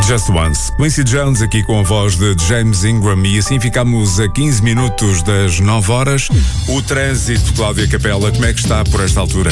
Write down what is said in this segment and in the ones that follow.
Just Once. Quincy Jones aqui com a voz de James Ingram e assim ficamos a 15 minutos das 9 horas. O trânsito, Cláudia Capela, como é que está por esta altura?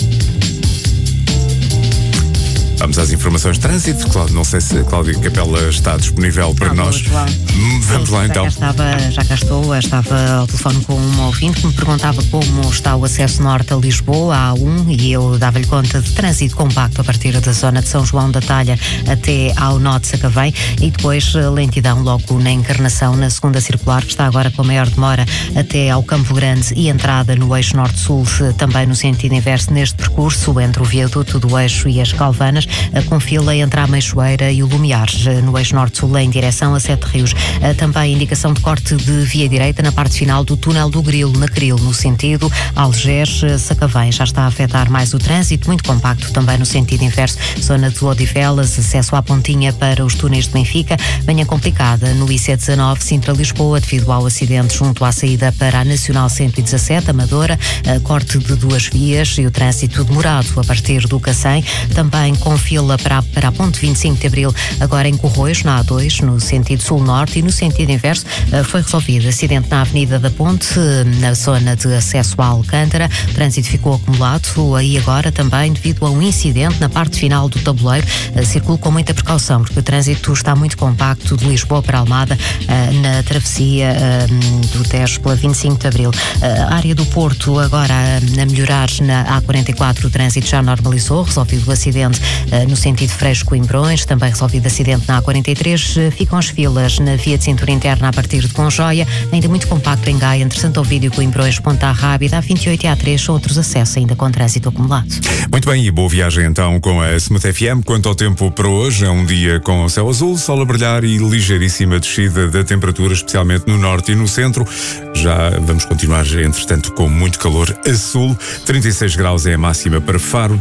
Vamos às informações de trânsito. Não sei se a Cláudia Capela está disponível para nós. Vamos lá então. Já cá estou. Estava ao telefone com uma ouvinte que me perguntava como está o acesso norte a Lisboa, a A1, e eu dava-lhe conta de trânsito compacto a partir da zona de São João da Talha até ao nó de Sacavém, e depois lentidão logo na Encarnação, na segunda circular, que está agora com a maior demora até ao Campo Grande, e entrada no eixo norte-sul, também no sentido inverso neste percurso, entre o viaduto do Eixo e as Calvanas, com fila entre a Meixoeira e o Lumiar, no eixo norte-sul em direção a Sete Rios. Também indicação de corte de via direita na parte final do túnel do Grilo, na Cril, no sentido Algés-Sacavém. Já está a afetar mais o trânsito, muito compacto também no sentido inverso, zona de Odivelas, acesso à Pontinha para os túneis de Benfica. Manhã complicada no IC19 Sintra-Lisboa, devido ao acidente junto à saída para a Nacional 117, Amadora, corte de 2 vias e o trânsito demorado a partir do Cacém. Também com fila para a ponte 25 de Abril, agora em Corroios, na A2, no sentido sul-norte, e no sentido inverso foi resolvido acidente na Avenida da Ponte, na zona de acesso à Alcântara. O trânsito ficou acumulado aí agora também devido a um incidente na parte final do tabuleiro. Circule com muita precaução, porque o trânsito está muito compacto de Lisboa para Almada, na travessia do Tejo pela 25 de Abril. A área do Porto agora a melhorar na A44, o trânsito já normalizou, resolvido o acidente no sentido Freixo-Coimbrões, também resolvido acidente na A43, ficam as filas na via de cintura interna a partir de Conjóia, ainda muito compacto em Gaia, entre Santo Ovídio e Coimbrões, Ponta Rábida, A28 e A3 são outros acessos ainda com trânsito acumulado. Muito bem, e boa viagem então com a Smooth FM. Quanto ao tempo para hoje, é um dia com o céu azul, sol a brilhar e ligeiríssima descida da temperatura, especialmente no norte e no centro. Já vamos continuar, entretanto, com muito calor a sul. 36 graus é a máxima para Faro,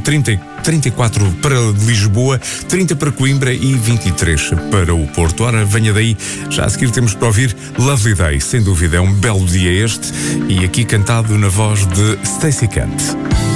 34 para Lisboa, 30 para Coimbra e 23 para o Porto. Ora, venha daí, já a seguir temos para ouvir Lovely Day. Sem dúvida, é um belo dia este, e aqui cantado na voz de Stacey Kent.